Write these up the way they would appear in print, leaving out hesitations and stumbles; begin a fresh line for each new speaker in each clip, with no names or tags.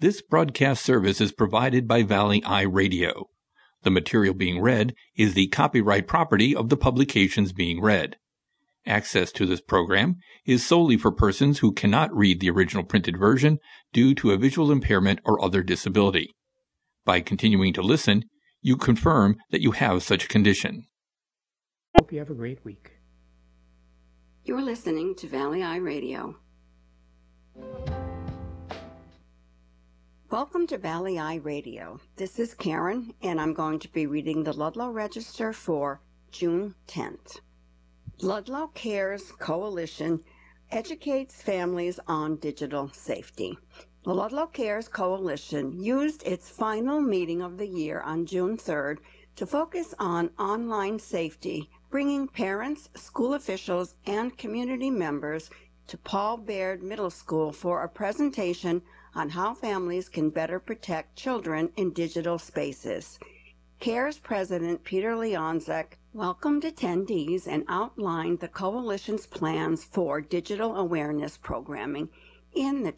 This broadcast service is provided by Valley Eye Radio. The material being read is the copyright property of the publications being read. Access to this program is solely for persons who cannot read the original printed version due to a visual impairment or other disability. By continuing to listen, you confirm that you have such a condition.
Hope you have a great week.
You're listening to Valley Eye Radio. Welcome to Valley Eye Radio. This is Karen, and I'm going to be reading the Ludlow Register for June 10th. Ludlow Cares Coalition educates families on digital safety. The Ludlow Cares Coalition used its final meeting of the year on June 3rd to focus on online safety, bringing parents, school officials, and community members to Paul Baird Middle School for a presentation on how families can better protect children in digital spaces. CARES President Peter Leonzek welcomed attendees and outlined the coalition's plans for digital awareness programming in the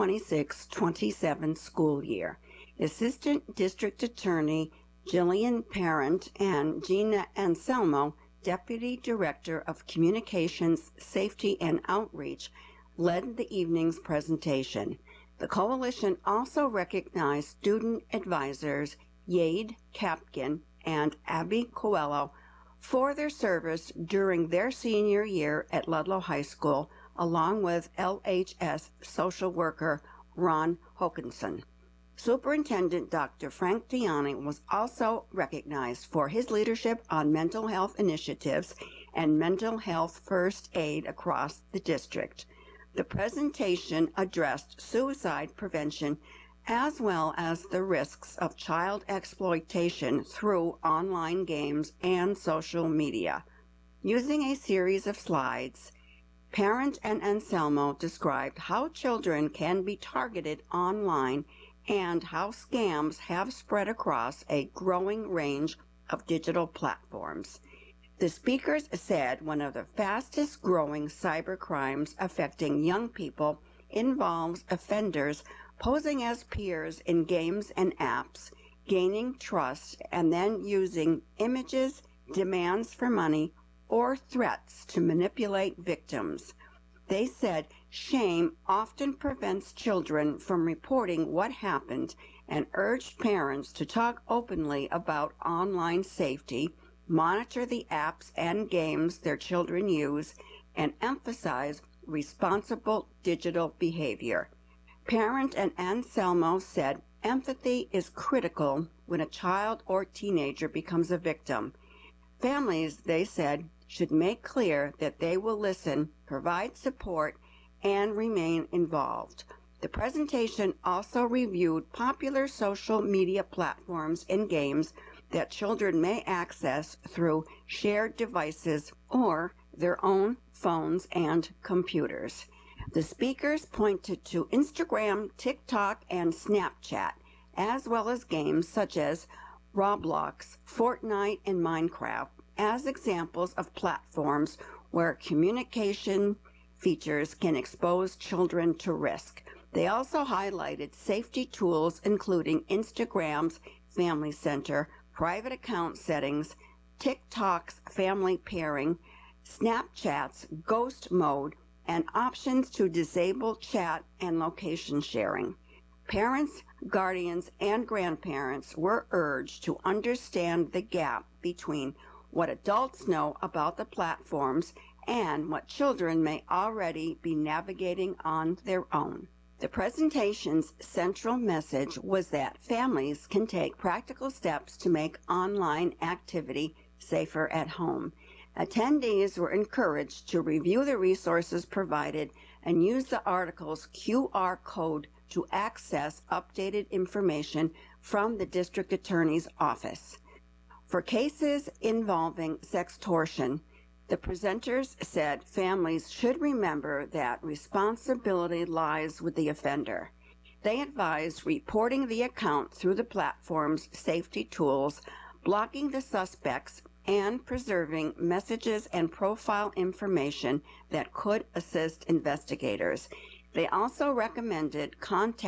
2026-27 school year. Assistant District Attorney Jillian Parent and Gina Anselmo, Deputy Director of Communications, Safety, and Outreach, led the evening's presentation. The coalition also recognized student advisors Yade Kapkin and Abby Coelho for their service during their senior year at Ludlow High School, along with LHS social worker Ron Hokinson. Superintendent Dr. Frank Diani was also recognized for his leadership on mental health initiatives and mental health first aid across the district. The presentation addressed suicide prevention as well as the risks of child exploitation through online games and social media. Using a series of slides, Parent and Anselmo described how children can be targeted online and how scams have spread across a growing range of digital platforms. The speakers said one of the fastest growing cybercrimes affecting young people involves offenders posing as peers in games and apps, gaining trust, and then using images, demands for money, or threats to manipulate victims. They said shame often prevents children from reporting what happened and urged parents to talk openly about online safety, monitor the apps and games their children use, and emphasize responsible digital behavior. Parent and Anselmo said empathy is critical when a child or teenager becomes a victim. Families, they said, should make clear that they will listen, provide support, and remain involved. The presentation also reviewed popular social media platforms and games that children may access through shared devices or their own phones and computers. The speakers pointed to Instagram, TikTok, and Snapchat, as well as games such as Roblox, Fortnite, and Minecraft, as examples of platforms where communication features can expose children to risk. They also highlighted safety tools including Instagram's Family Center, private account settings, TikTok's family pairing, Snapchat's ghost mode, and options to disable chat and location sharing. Parents, guardians, and grandparents were urged to understand the gap between what adults know about the platforms and what children may already be navigating on their own. The presentation's central message was that families can take practical steps to make online activity safer at home. Attendees were encouraged to review the resources provided and use the article's QR code to access updated information from the District Attorney's Office. For cases involving sextortion, the presenters said families should remember that responsibility lies with the offender. They advised reporting the account through the platform's safety tools, blocking the suspects, and preserving messages and profile information that could assist investigators. They also recommended contacting